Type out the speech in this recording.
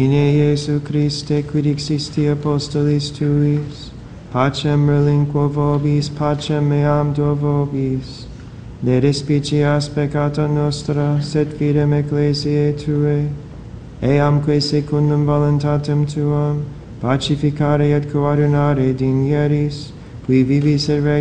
Ine Iesu Christe, quid existi apostolis tuis, pacem relinquo vobis, pacem meam do vobis. Ne despicias peccata nostra, sed fidem ecclesiae Tuae, eamque secundum voluntatem Tuam, pacificare et coordinare digneris, qui vivis et regnis